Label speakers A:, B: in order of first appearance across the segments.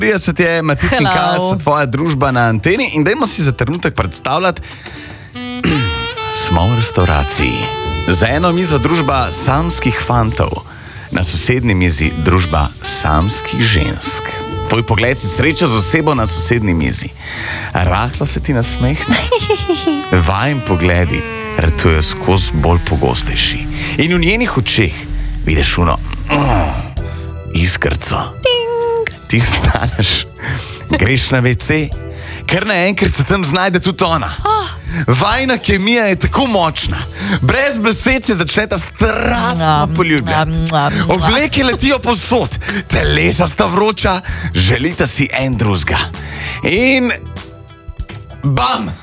A: 30 je, Matic in Kas, tvoja družba na anteni in dajmo si za trenutek predstavljati, smo v restauraciji. Za eno mizo družba samskih fantov, na sosednji mizi družba samskih žensk. Tvoj pogled si sreča z osebo na sosednji mizi. Rahlo se ti nasmehne. Vajin pogledi ratujejo skozi bolj pogostejši. In v njenih očeh vidiš iskrco. Ti vstaneš, greš na WC, ker naenkrat se tam znajde tudi ona. Vajina kemija je tako močna, brez besed se začneta strastno poljubljati. Obleke letijo povsod, telesa sta vroča, želita si en drugega. In bam!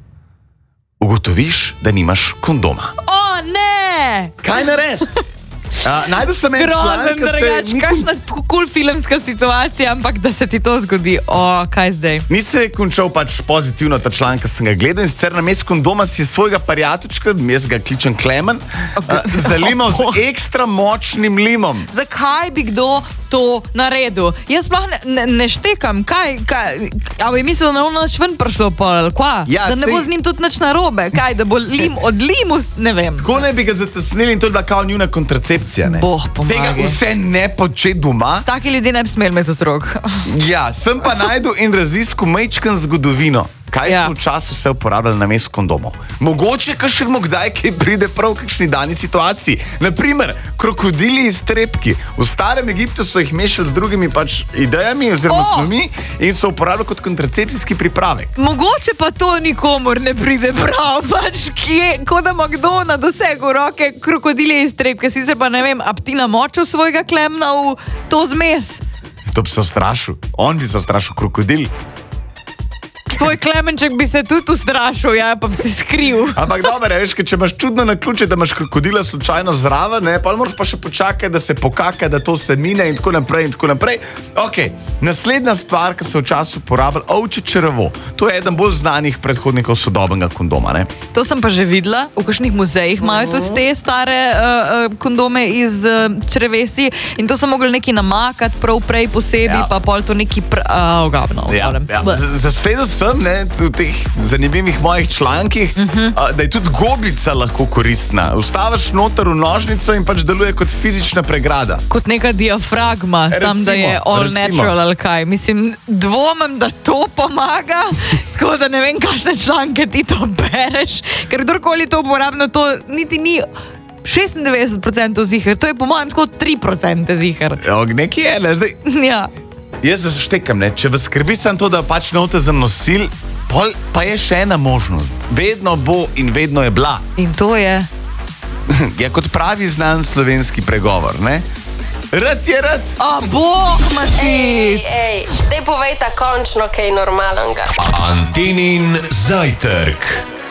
A: Ugotoviš, da nimaš kondoma.
B: O, ne!
A: Kaj narediti? Najdu sem en članek,
B: kakšna cool filmska situacija, ampak da se ti to zgodi. O, kaj zdaj?
A: Ni se končal pač pozitivno ta članek, sem ga gledal in sicer na mestu kondoma si je svojega prijateljčka, jaz ga kličem Klemen, zalimal z ekstra močnim limom.
B: Zakaj bi kdo to naredil? Jaz sploh ne štekam, kaj, a bi mislil, da je ono ven prišlo pol, kva?
A: Ja,
B: da ne bo z njim tudi nič narobe, kaj, da bo lim od limu, ne vem.
A: Tako ne bi ga zatesnili in to je bila kao njuna kontracepcija, ne?
B: Boh pomagaj.
A: Tega vse ne početi doma.
B: Taki ljudje ne bi smeli imeti otrok.
A: Ja, sem pa najdel in raziskel majčken zgodovino. Kaj so v času se uporabljali na mestu kondomov? Mogoče kakšen kdaj kaj pride prav v kakšni dani situaciji. Naprimer, krokodili iz trepki. V starem Egiptu so jih mešali z drugimi pač idejami oziroma snovmi in so uporabljali kot kontracepcijski pripravek.
B: Mogoče pa to nikomor ne pride prav, pač kje, ko da ima kdo na dosegu roke krokodili iz trepke. Sicer pa ne vem, a ti namočil svojega Klemna v to zmes?
A: To bi se ustrašil. On bi se ustrašil krokodil.
B: Tvoj Klemenček bi se tudi ustrašil, ja, pa bi se skril.
A: Ampak dobro, veš, če imaš čudno naključje, da imaš krokodila slučajno zraven, ne, pa moraš pa še počakati, da se pokaka, da to se mine in tako naprej in tako naprej. Ok, naslednja stvar, ki se v času uporablja, ovče črevo. To je eden bolj znanih predhodnikov sodobnega kondoma, ne?
B: To sem pa že videla, v kakšnih muzejih imajo tudi te stare kondome iz črevesi in to so mogli neki namakati prav prej posebej, pa pol to neki ogabno.
A: Zasledil sem, ne, v teh zanimivih mojih člankih, da je tudi gobica lahko koristna. Vstavaš noter v nožnico in pač deluje kot fizična pregrada. Kot
B: neka diafragma, sam da je all natural ali kaj. Mislim, dvomim, da to pomaga, tako da ne vem, kakšne članke ti to bereš, ker kdorkoli to uporabno, to niti ni 96% ziher, to je po mojem tako 3% ziher.
A: Nekaj je, ne, zdaj.
B: Ja.
A: Jaz se štekam, ne, če vas skrbi sem to, da pač note za nosil, pa je še ena možnost. Vedno bo in vedno je bila.
B: In to je?
A: Ja, kot pravi znan slovenski pregovor, ne? Rad je rad.
B: A boh, Matic!
C: Ej, daj povejta končno kaj normalnega.
D: Antenin zajtrk.